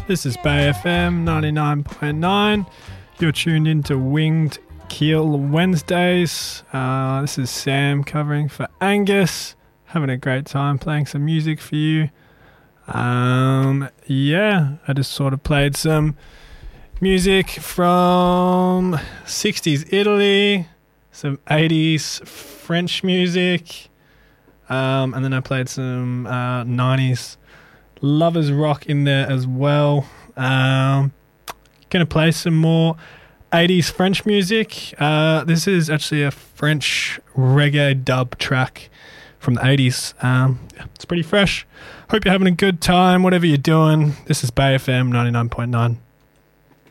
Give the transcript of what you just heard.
This is Bay FM 99.9. You're tuned into Winged Keel Wednesdays. This is Sam covering for Angus. Having a great time playing some music for you. I just sort of played some music from 60s Italy, some 80s French music, and then I played some 90s lovers rock in there as well. Gonna play some more 80s French music. This is actually a French reggae dub track from the 80s. It's pretty fresh. Hope you're having a good time, whatever you're doing. This is Bay FM 99.9.